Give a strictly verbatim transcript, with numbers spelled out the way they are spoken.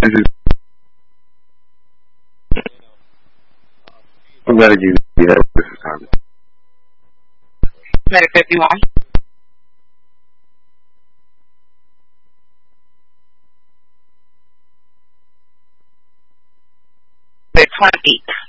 This is I'm glad you you have this time. Medic fifty-one. twenty.